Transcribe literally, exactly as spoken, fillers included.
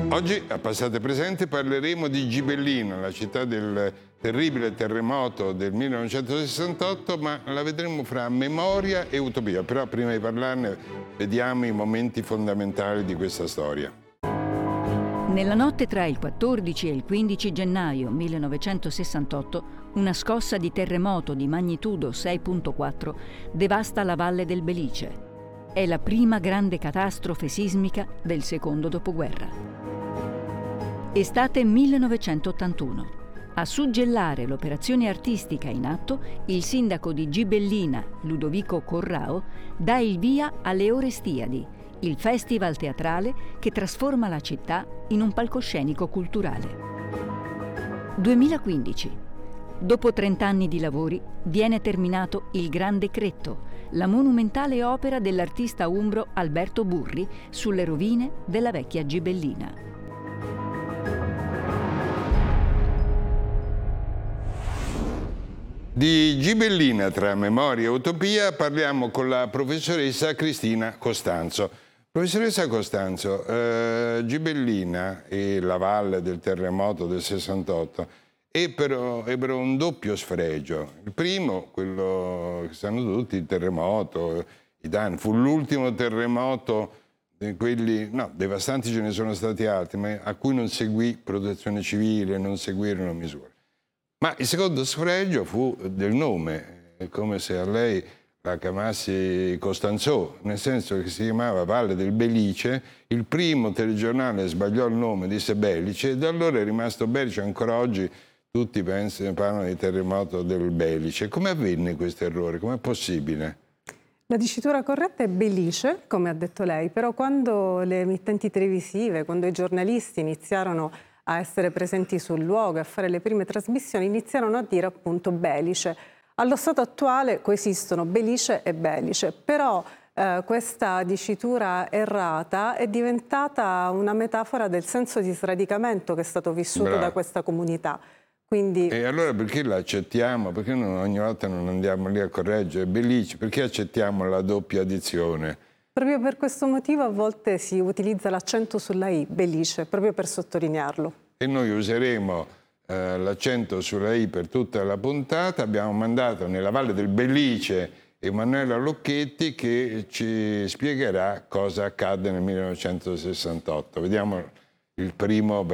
Oggi a Passate Presente parleremo di Gibellina, la città del terribile terremoto del millenovecentosessantotto, ma la vedremo fra memoria e utopia. Però prima di parlarne vediamo i momenti fondamentali di questa storia. Nella notte tra il quattordici e il quindici gennaio millenovecentosessantotto, una scossa di terremoto di magnitudo sei virgola quattro devasta la valle del Belice. È la prima grande catastrofe sismica del secondo dopoguerra. Estate millenovecentottantuno. A suggellare l'operazione artistica in atto, il sindaco di Gibellina, Ludovico Corrao, dà il via alle Orestiadi, il festival teatrale che trasforma la città in un palcoscenico culturale. duemilaquindici. Dopo trent'anni di lavori, viene terminato Il Grande Cretto, la monumentale opera dell'artista umbro Alberto Burri sulle rovine della vecchia Gibellina. Di Gibellina, tra memoria e utopia, parliamo con la professoressa Cristina Costanzo. Professoressa Costanzo, eh, Gibellina e la valle del terremoto del sessantotto ebbero, ebbero un doppio sfregio. Il primo, quello che sanno tutti, il terremoto, i danni. Fu l'ultimo terremoto, di quelli, no, devastanti ce ne sono stati altri, ma a cui non seguì protezione civile, non seguirono misure. Ma il secondo sfregio fu del nome, è come se a lei la chiamassi Costanzo, nel senso che si chiamava Valle del Belice. Il primo telegiornale sbagliò il nome, disse Belice, e da allora è rimasto Belice. Ancora oggi tutti pensano, parlano di terremoto del Belice. Come avvenne questo errore? Com'è possibile? La dicitura corretta è Belice, come ha detto lei, però quando le emittenti televisive, quando i giornalisti iniziarono a essere presenti sul luogo e a fare le prime trasmissioni, iniziarono a dire appunto Belice. Allo stato attuale coesistono Belice e Belice, però eh, questa dicitura errata è diventata una metafora del senso di sradicamento che è stato vissuto Bravo. da questa comunità. Quindi... E allora perché la accettiamo? Perché non, ogni volta non andiamo lì a correggere Belice? Perché accettiamo la doppia addizione? Proprio per questo motivo a volte si utilizza l'accento sulla I, Belice, proprio per sottolinearlo. E noi useremo eh, l'accento sulla I per tutta la puntata. Abbiamo mandato nella Valle del Belice Emanuela Locchetti, che ci spiegherà cosa accadde nel millenovecentosessantotto. Vediamo il primo